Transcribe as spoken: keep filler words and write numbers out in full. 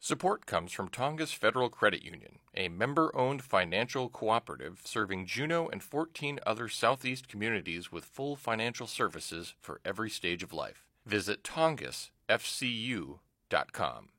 Support comes from Tongass Federal Credit Union, a member-owned financial cooperative serving Juneau and fourteen other Southeast communities with full financial services for every stage of life. Visit tongass f c u dot com.